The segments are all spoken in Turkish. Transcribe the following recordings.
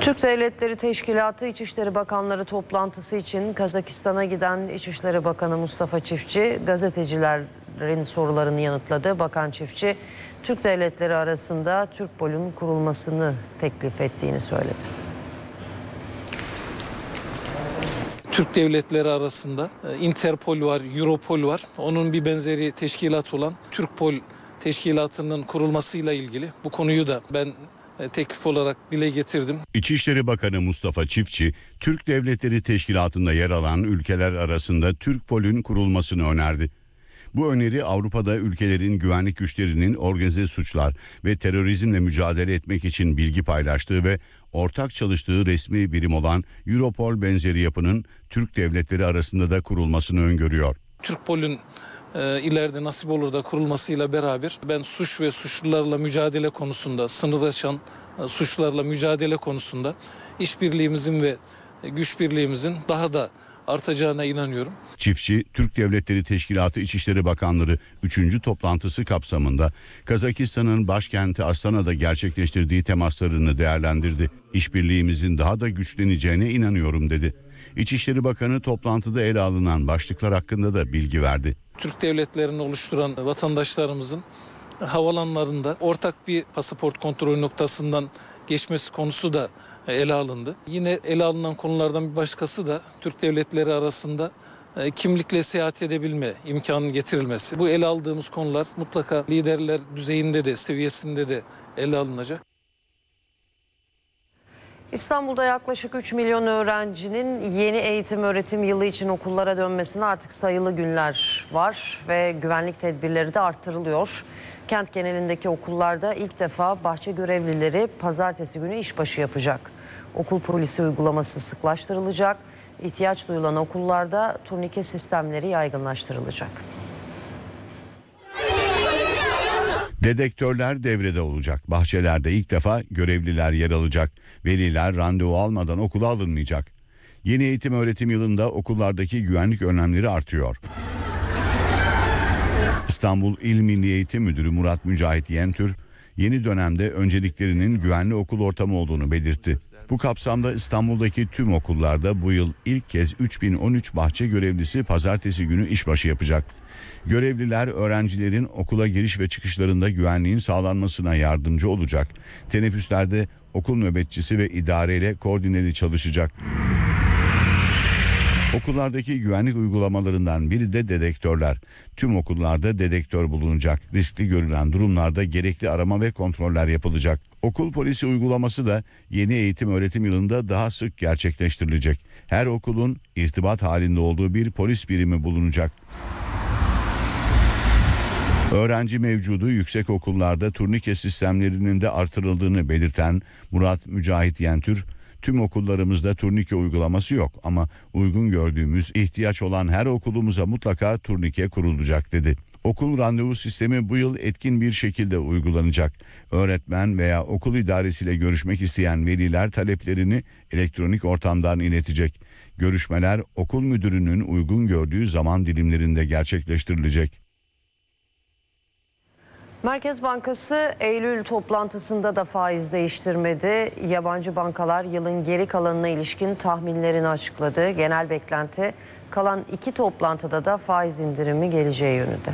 Türk Devletleri Teşkilatı İçişleri Bakanları toplantısı için Kazakistan'a giden İçişleri Bakanı Mustafa Çiftçi gazetecilerin sorularını yanıtladı. Bakan Çiftçi, Türk devletleri arasında Türkpol'ün kurulmasını teklif ettiğini söyledi. Türk devletleri arasında Interpol var, Europol var. Onun bir benzeri teşkilat olan Türkpol teşkilatının kurulmasıyla ilgili bu konuyu da ben teklif olarak dile getirdim. İçişleri Bakanı Mustafa Çiftçi, Türk Devletleri Teşkilatı'nda yer alan ülkeler arasında Türkpol'ün kurulmasını önerdi. Bu öneri Avrupa'da ülkelerin güvenlik güçlerinin organize suçlar ve terörizmle mücadele etmek için bilgi paylaştığı ve ortak çalıştığı resmi birim olan Europol benzeri yapının Türk devletleri arasında da kurulmasını öngörüyor. Türkpol'ün ileride nasip olur da kurulmasıyla beraber ben suç ve suçlularla mücadele konusunda, sınır aşan suçlarla mücadele konusunda işbirliğimizin ve güç birliğimizin daha da artacağına inanıyorum. Çiftçi, Türk Devletleri Teşkilatı İçişleri Bakanları 3. toplantısı kapsamında Kazakistan'ın başkenti Astana'da gerçekleştirdiği temaslarını değerlendirdi. İşbirliğimizin daha da güçleneceğine inanıyorum dedi. İçişleri Bakanı toplantıda ele alınan başlıklar hakkında da bilgi verdi. Türk devletlerini oluşturan vatandaşlarımızın havalanlarında ortak bir pasaport kontrolü noktasından geçmesi konusu da ele alındı. Yine ele alınan konulardan bir başkası da Türk devletleri arasında kimlikle seyahat edebilme imkanının getirilmesi. Bu ele aldığımız konular mutlaka liderler düzeyinde de seviyesinde de ele alınacak. İstanbul'da yaklaşık 3 milyon öğrencinin yeni eğitim öğretim yılı için okullara dönmesine artık sayılı günler var ve güvenlik tedbirleri de arttırılıyor. Kent genelindeki okullarda ilk defa bahçe görevlileri pazartesi günü işbaşı yapacak. Okul polisi uygulaması sıklaştırılacak. İhtiyaç duyulan okullarda turnike sistemleri yaygınlaştırılacak. Dedektörler devrede olacak. Bahçelerde ilk defa görevliler yer alacak. Veliler randevu almadan okula alınmayacak. Yeni eğitim öğretim yılında okullardaki güvenlik önlemleri artıyor. İstanbul İl Milli Eğitim Müdürü Murat Mücahit Yentür, yeni dönemde önceliklerinin güvenli okul ortamı olduğunu belirtti. Bu kapsamda İstanbul'daki tüm okullarda bu yıl ilk kez 3013 bahçe görevlisi pazartesi günü işbaşı yapacak. Görevliler öğrencilerin okula giriş ve çıkışlarında güvenliğin sağlanmasına yardımcı olacak. Teneffüslerde okul nöbetçisi ve idareyle koordineli çalışacak. Okullardaki güvenlik uygulamalarından biri de dedektörler. Tüm okullarda dedektör bulunacak. Riskli görülen durumlarda gerekli arama ve kontroller yapılacak. Okul polisi uygulaması da yeni eğitim öğretim yılında daha sık gerçekleştirilecek. Her okulun irtibat halinde olduğu bir polis birimi bulunacak. Öğrenci mevcudu yüksek okullarda turnike sistemlerinin de artırıldığını belirten Murat Mücahit Yentür, tüm okullarımızda turnike uygulaması yok ama uygun gördüğümüz ihtiyaç olan her okulumuza mutlaka turnike kurulacak dedi. Okul randevu sistemi bu yıl etkin bir şekilde uygulanacak. Öğretmen veya okul idaresiyle görüşmek isteyen veliler taleplerini elektronik ortamdan iletecek. Görüşmeler okul müdürünün uygun gördüğü zaman dilimlerinde gerçekleştirilecek. Merkez Bankası Eylül toplantısında da faiz değiştirmedi. Yabancı bankalar yılın geri kalanına ilişkin tahminlerini açıkladı. Genel beklenti kalan 2 toplantıda da faiz indirimi geleceği yönünde.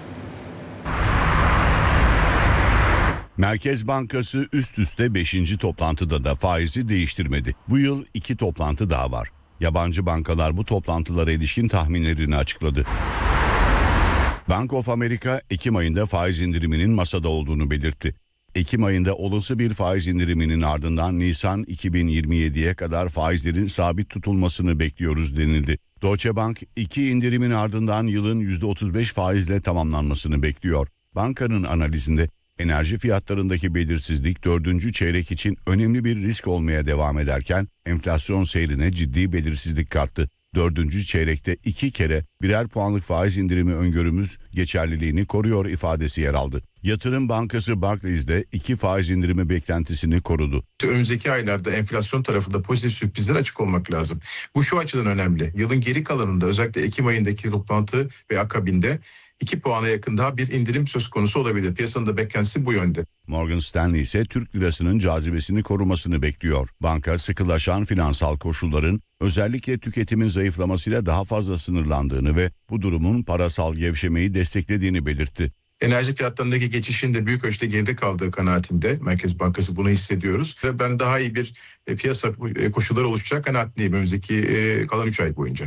Merkez Bankası üst üste 5. toplantıda da faizi değiştirmedi. Bu yıl 2 toplantı daha var. Yabancı bankalar bu toplantılara ilişkin tahminlerini açıkladı. Bank of America, Ekim ayında faiz indiriminin masada olduğunu belirtti. Ekim ayında olası bir faiz indiriminin ardından Nisan 2027'ye kadar faizlerin sabit tutulmasını bekliyoruz denildi. Deutsche Bank, 2 indirimin ardından yılın %35 faizle tamamlanmasını bekliyor. Bankanın analizinde enerji fiyatlarındaki belirsizlik 4. çeyrek için önemli bir risk olmaya devam ederken enflasyon seyrine ciddi belirsizlik kattı. 4. çeyrekte 2 kere birer puanlık faiz indirimi öngörümüz geçerliliğini koruyor ifadesi yer aldı. Yatırım Bankası Barclays'de 2 faiz indirimi beklentisini korudu. Önümüzdeki aylarda enflasyon tarafında pozitif sürprizler açık olmak lazım. Bu şu açıdan önemli. Yılın geri kalanında özellikle Ekim ayındaki toplantı ve akabinde 2 puana yakın daha bir indirim söz konusu olabilir. Piyasanın da beklentisi bu yönde. Morgan Stanley ise Türk lirasının cazibesini korumasını bekliyor. Banka sıkılaşan finansal koşulların özellikle tüketimin zayıflamasıyla daha fazla sınırlandığını ve bu durumun parasal gevşemeyi desteklediğini belirtti. Enerji fiyatlarındaki geçişin de büyük ölçüde geride kaldığı kanaatinde Merkez Bankası bunu hissediyoruz. Ve ben daha iyi bir piyasa koşulları oluşacak kanaatindeyim önümüzdeki kalan 3 ay boyunca.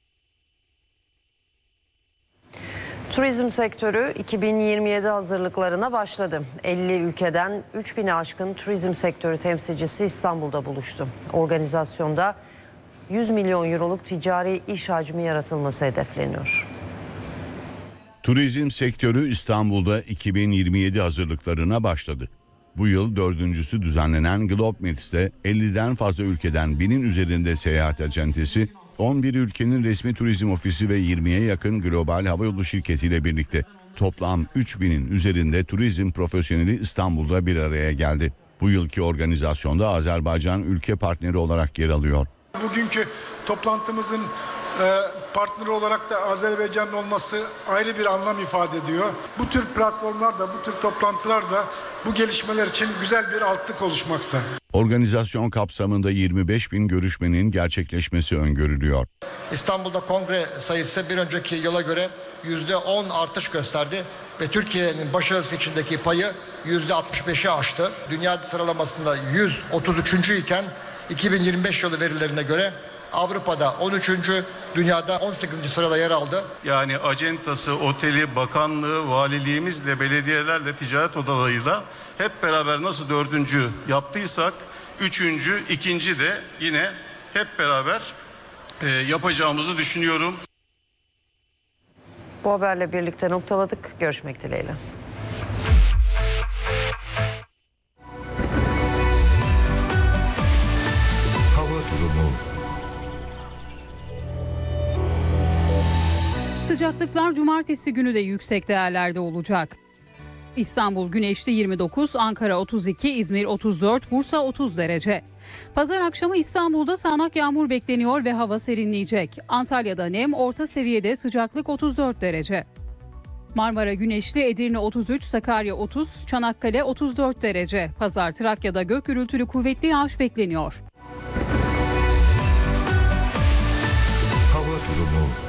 Turizm sektörü 2027 hazırlıklarına başladı. 50 ülkeden 3000'e aşkın turizm sektörü temsilcisi İstanbul'da buluştu. Organizasyonda 100 milyon euroluk ticari iş hacmi yaratılması hedefleniyor. Turizm sektörü İstanbul'da 2027 hazırlıklarına başladı. Bu yıl dördüncüsü düzenlenen GlobeMeets'te 50'den fazla ülkeden 1000'in üzerinde seyahat acentesi, 11 ülkenin resmi turizm ofisi ve 20'ye yakın global havayolu şirketiyle birlikte toplam 3000'in üzerinde turizm profesyoneli İstanbul'da bir araya geldi. Bu yılki organizasyonda Azerbaycan ülke partneri olarak yer alıyor. Bugünkü toplantımızın partneri olarak da Azerbaycan'ın olması ayrı bir anlam ifade ediyor. Bu tür platformlar da, bu tür toplantılar da bu gelişmeler için güzel bir altlık oluşmakta. Organizasyon kapsamında 25.000 görüşmenin gerçekleşmesi öngörülüyor. İstanbul'da kongre sayısı bir önceki yıla göre %10 artış gösterdi ve Türkiye'nin başarısı içindeki payı %65'i aştı. Dünya sıralamasında 133. iken 2025 yılı verilerine göre Avrupa'da 13. dünyada 18. sırada yer aldı. Yani acentası, oteli, bakanlığı, valiliğimizle, belediyelerle, ticaret odalarıyla hep beraber nasıl 4. yaptıysak 3. 2. de yine hep beraber yapacağımızı düşünüyorum. Bu haberle birlikte noktaladık. Görüşmek dileğiyle. Hava durumu. Sıcaklıklar cumartesi günü de yüksek değerlerde olacak. İstanbul güneşli 29, Ankara 32, İzmir 34, Bursa 30 derece. Pazar akşamı İstanbul'da sağanak yağmur bekleniyor ve hava serinleyecek. Antalya'da nem orta seviyede, sıcaklık 34 derece. Marmara güneşli, Edirne 33, Sakarya 30, Çanakkale 34 derece. Pazar Trakya'da gök gürültülü kuvvetli yağış bekleniyor. Hava durumu.